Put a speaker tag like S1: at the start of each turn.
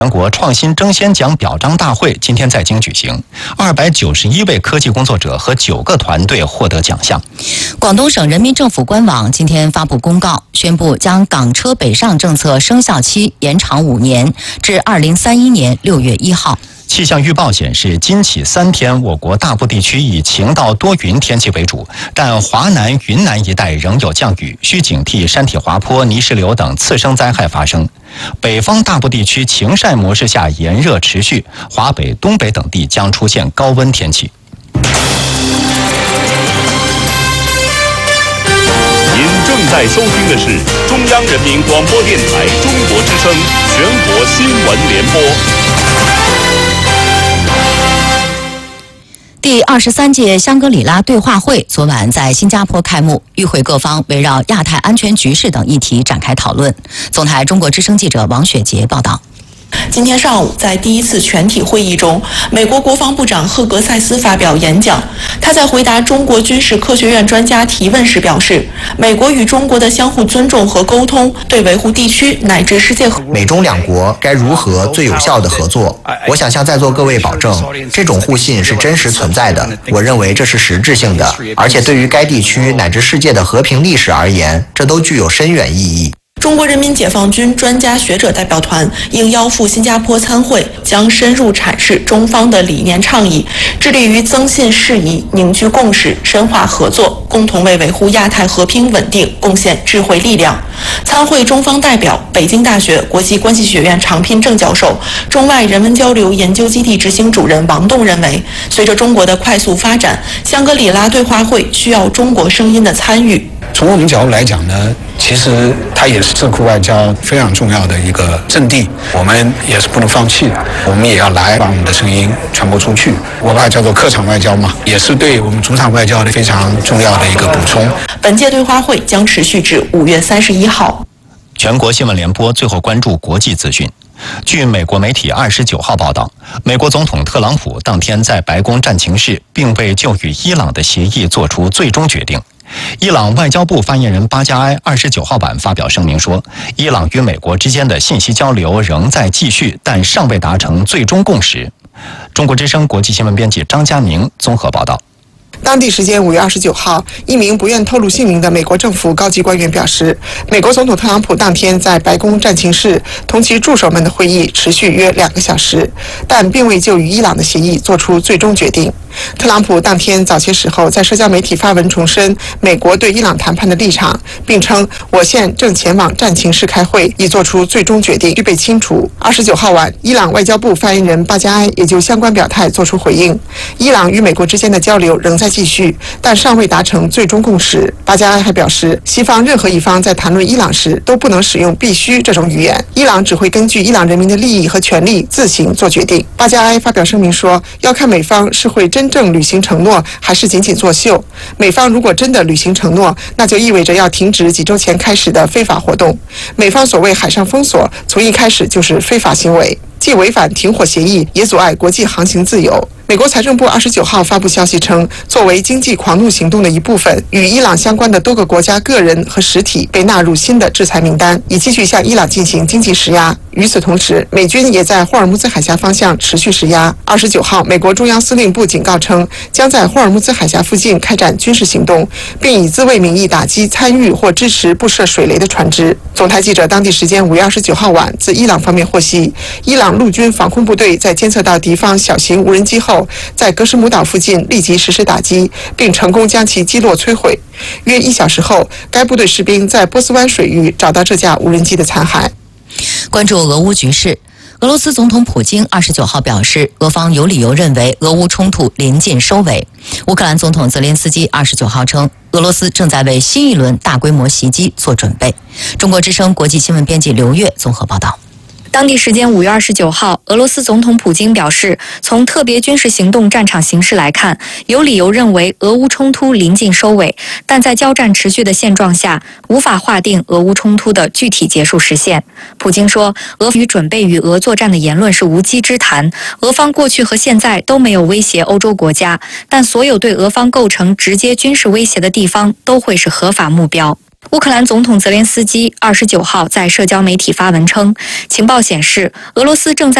S1: 全国创新争先奖表彰大会今天在京举行，291位科技工作者和9个团队获得奖项。
S2: 广东省人民政府官网今天发布公告，宣布将港车北上政策生效期延长5年，至2031年6月1号。
S1: 气象预报显示，今起3天，我国大部地区以晴到多云天气为主，但华南、云南一带仍有降雨，需警惕山体滑坡、泥石流等次生灾害发生。北方大部地区晴晒模式下炎热持续，华北、东北等地将出现高温天气。
S3: 您正在收听的是中央人民广播电台中国之声全国新闻联播。
S2: 第23届香格里拉对话会昨晚在新加坡开幕，与会各方围绕亚太安全局势等议题展开讨论。总台中国之声记者王雪杰报道。
S4: 今天上午，在第一次全体会议中，美国国防部长赫格塞斯发表演讲。他在回答中国军事科学院专家提问时表示，美国与中国的相互尊重和沟通，对维护地区乃至世界和
S5: 美中两国该如何最有效地合作。我想向在座各位保证，这种互信是真实存在的。我认为这是实质性的，而且对于该地区乃至世界的和平历史而言，这都具有深远意义。
S4: 中国人民解放军专家学者代表团应邀赴新加坡参会，将深入阐释中方的理念倡议，致力于增信事宜、凝聚共识、深化合作，共同为维护亚太和平稳定贡献智慧力量。参会中方代表、北京大学国际关系学院常聘正教授、中外人文交流研究基地执行主任王栋认为，随着中国的快速发展，香格里拉对话会需要中国声音的参与。
S6: 从我们角度来讲呢，其实它也是智库外交非常重要的一个阵地，我们也是不能放弃的，我们也要来把我们的声音传播出去。我把它叫做客场外交嘛，也是对我们主场外交的非常重要的一个补充。
S4: 本届对话会将持续至5月31号。
S1: 全国新闻联播最后关注国际资讯。据美国媒体29号报道，美国总统特朗普当天在白宫战情室，并未就与伊朗的协议做出最终决定。伊朗外交部发言人巴加埃29号晚发表声明说，伊朗与美国之间的信息交流仍在继续，但尚未达成最终共识。中国之声国际新闻编辑张佳明综合报道。
S7: 当地时间5月29号，一名不愿透露姓名的美国政府高级官员表示，美国总统特朗普当天在白宫战情室同其助手们的会议持续约2个小时，但并未就与伊朗的协议做出最终决定。特朗普当天早些时候在社交媒体发文重申美国对伊朗谈判的立场，并称我现正前往战情室开会，以做出最终决定，具备清楚。29号晚，伊朗外交部发言人巴加埃也就相关表态做出回应，伊朗与美国之间的交流仍在继续，但尚未达成最终共识。巴加埃还表示，西方任何一方在谈论伊朗时都不能使用必须这种语言，伊朗只会根据伊朗人民的利益和权利自行做决定。巴加埃发表声明说，要看美方是会真正履行承诺，还是仅仅作秀。美方如果真的履行承诺，那就意味着要停止几周前开始的非法活动。美方所谓海上封锁，从一开始就是非法行为，既违反停火协议，也阻碍国际航行自由。美国财政部29号发布消息称，作为经济狂怒行动的一部分，与伊朗相关的多个国家个人和实体被纳入新的制裁名单，以继续向伊朗进行经济施压。与此同时，美军也在霍尔木兹海峡方向持续施压。29号，美国中央司令部警告称，将在霍尔木兹海峡附近开展军事行动，并以自卫名义打击参与或支持布设水雷的船只。总台记者当地时间5月29号晚自伊朗方面获悉，伊朗陆军防空部队在监测到敌方小型无人机后，在格什姆岛附近立即实施打击，并成功将其击落摧毁。约1小时后，该部队士兵在波斯湾水域找到这架无人机的残骸。
S2: 关注俄乌局势，俄罗斯总统普京29号表示，俄方有理由认为俄乌冲突临近收尾。乌克兰总统泽连斯基29号称，俄罗斯正在为新一轮大规模袭击做准备。中国之声国际新闻编辑刘月综合报道。
S8: 当地时间5月29号，俄罗斯总统普京表示，从特别军事行动战场形势来看，有理由认为俄乌冲突临近收尾，但在交战持续的现状下，无法划定俄乌冲突的具体结束时限。普京说，俄与准备与俄作战的言论是无稽之谈，俄方过去和现在都没有威胁欧洲国家，但所有对俄方构成直接军事威胁的地方都会是合法目标。 乌克兰总统泽连斯基29号在社交媒体发文称，情报显示俄罗斯正在